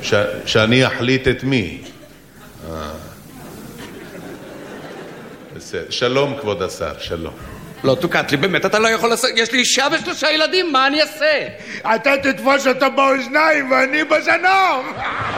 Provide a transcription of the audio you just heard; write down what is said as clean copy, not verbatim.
שאני אחליט את מי. בסדר. שלום כבוד השר, שלום. לא תוקעת לי, באמת אתה לא יכול לעשות, יש לי אישה ו3 ילדים, מה אני אעשה? אתה תתפוס אותו באוזניים ואני בזנוב.